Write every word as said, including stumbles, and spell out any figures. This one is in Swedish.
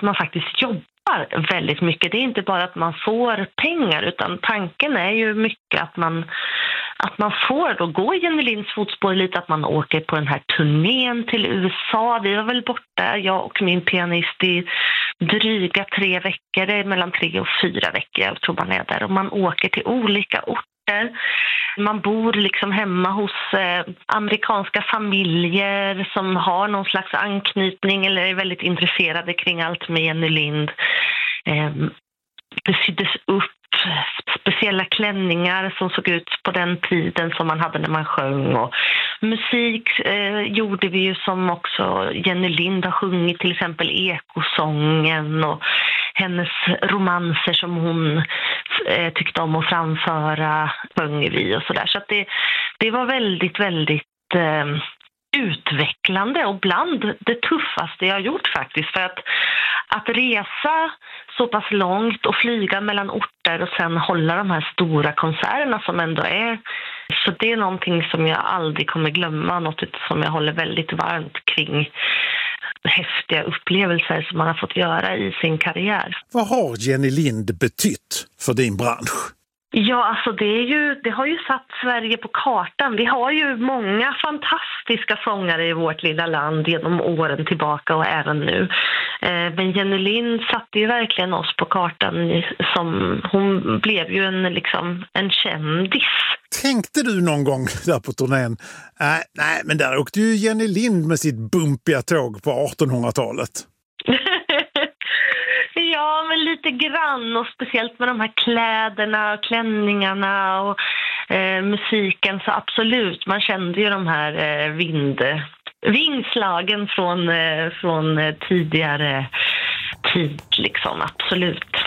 att man faktiskt jobbar väldigt mycket. Det är inte bara att man får pengar, utan tanken är ju mycket att man, att man får då gå i Jenny Linds fotspår lite, att man åker på den här turnén till U S A. Vi var väl borta, jag och min pianist, i dryga tre veckor, det är mellan tre och fyra veckor jag tror man är där. Och man åker till olika orter. Man bor liksom hemma hos eh, amerikanska familjer som har någon slags anknytning eller är väldigt intresserade kring allt med Jenny Lind. Eh, det syddes upp speciella klänningar som såg ut på den tiden som man hade när man sjöng, och musik eh, gjorde vi ju som också Jenny Lind har sjungit, till exempel Ekosången och hennes romanser som hon eh, tyckte om att framföra sjöng vi och sådär. Så att det, det var väldigt, väldigt eh, utvecklande och bland det tuffaste jag har gjort faktiskt. För att, att resa så pass långt och flyga mellan orter och sen hålla de här stora konserterna som ändå är. Så det är någonting som jag aldrig kommer glömma, något som jag håller väldigt varmt kring, häftiga upplevelser som man har fått göra i sin karriär. Vad har Jenny Lind betytt för din bransch? Ja, alltså det, är ju, det har ju satt Sverige på kartan. Vi har ju många fantastiska sångare i vårt lilla land genom åren tillbaka och även nu. Men Jenny Lind satte ju verkligen oss på kartan. Som, hon blev ju en, liksom, en kändis. Tänkte du någon gång där på turnén, nej, nej men där åkte ju Jenny Lind med sitt bumpiga tåg på artonhundratalet. Ja, men lite grann, och speciellt med de här kläderna och klänningarna och eh, musiken, så absolut, man kände ju de här eh, vind, vingslagen från, eh, från eh, tidigare tid liksom, absolut.